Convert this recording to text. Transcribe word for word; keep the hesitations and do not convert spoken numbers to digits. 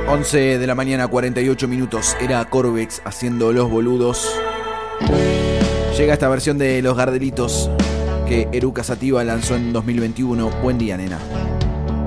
once de la mañana, cuarenta y ocho minutos. Era Corvex haciendo Los Boludos. Llega esta versión de Los Gardelitos que Eruca Sativa lanzó en dos mil veintiuno. Buen día, nena.